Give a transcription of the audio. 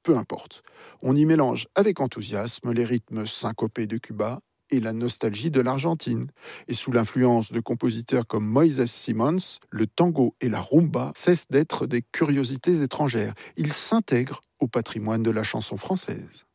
peu importe. On y mélange avec enthousiasme les rythmes syncopés de Cuba et la nostalgie de l'Argentine. Et sous l'influence de compositeurs comme Moises Simons, le tango et la rumba cessent d'être des curiosités étrangères. Ils s'intègrent au patrimoine de la chanson française.